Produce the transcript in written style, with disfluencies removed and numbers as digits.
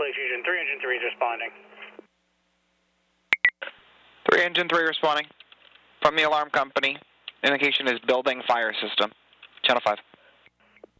Lake Fusion, 3 Engine 3 is responding. 3 Engine 3 responding. From the alarm company. Indication is building fire system. Channel 5.